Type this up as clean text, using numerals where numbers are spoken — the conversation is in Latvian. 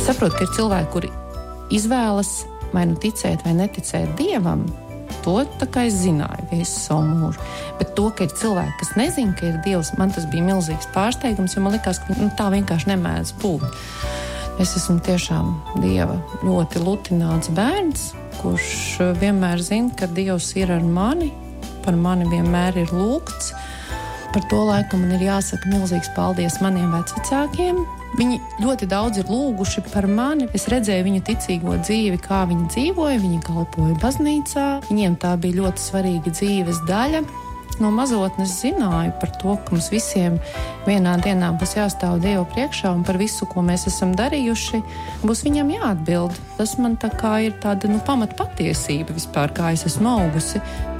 saprotu, ka ir cilvēki, kuri izvēlas vai nu ticēt vai neticēt Dievam. To tā kā es zināju visu savu mūžu. Bet to, ka ir cilvēki, kas nezina, ka ir Dievs, man tas bija milzīgs pārsteigums, jo man likās, ka tā vienkārši nemēdz būt. Es esmu tiešām Dieva ļoti lutināts bērns, kurš vienmēr zina, ka Dievs ir ar mani, par mani vienmēr ir lūgts. Par to laiku man ir jāsaka milzīgs paldies maniem vecvecākiem. Viņi ļoti daudz ir lūguši par mani. Es redzēju viņu ticīgo dzīvi, kā viņi dzīvoja. Viņi kalpoja baznīcā. Viņiem tā bija ļoti svarīga dzīves daļa. No mazotnes zināju par to, ka mums visiem vienā dienā būs jāstāv Dievu priekšā un par visu, ko mēs esam darījuši, būs viņam jāatbild. Tas man tā kā ir tāda pamatpatiesība vispār, kā es esmu augusi.